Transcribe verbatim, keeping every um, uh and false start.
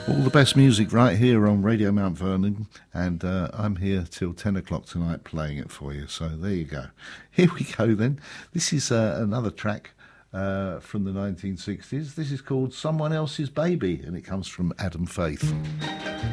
All the best music right here on Radio Mount Vernon, and uh, I'm here till ten o'clock tonight playing it for you. So there you go. Here we go then. This is uh, another track uh, from the nineteen sixties. This is called Someone Else's Baby, and it comes from Adam Faith.